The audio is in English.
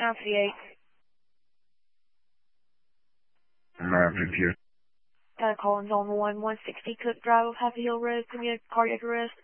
958. 958. Got a call on zone 160 Cook Drive, Happy Hill Road. Give me a cardiac arrest.